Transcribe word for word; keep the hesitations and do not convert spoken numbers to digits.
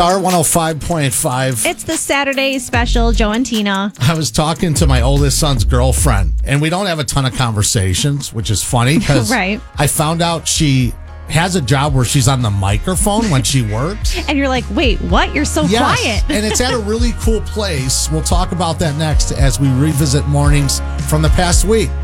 R one oh five point five. It's the Saturday special, Joe and Tina. I was talking to my oldest son's girlfriend, and we don't have a ton of conversations, which is funny because Right. I found out she has a job where she's on the microphone when she works. And you're like, wait, what? You're so Yes, quiet. and it's at a really cool place. We'll talk about that next as we revisit mornings from the past week.